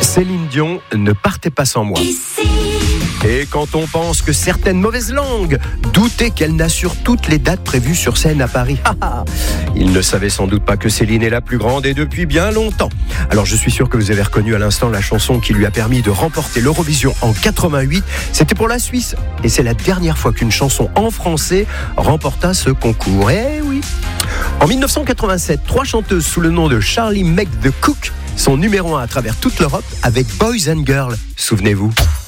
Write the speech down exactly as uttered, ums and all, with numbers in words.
Céline Dion ne partait pas sans moi. Ici. Et quand on pense que certaines mauvaises langues doutaient qu'elle n'assure toutes les dates prévues sur scène à Paris, ils ne savaient sans doute pas que Céline est la plus grande et depuis bien longtemps. Alors je suis sûr que vous avez reconnu à l'instant la chanson qui lui a permis de remporter l'Eurovision en quatre-vingt-huit. C'était pour la Suisse et c'est la dernière fois qu'une chanson en français remporta ce concours. Eh oui. En dix-neuf cent quatre-vingt-sept, trois chanteuses sous le nom de Charlie Make the Cook sont numéro un à travers toute l'Europe avec Boys and Girls. Souvenez-vous.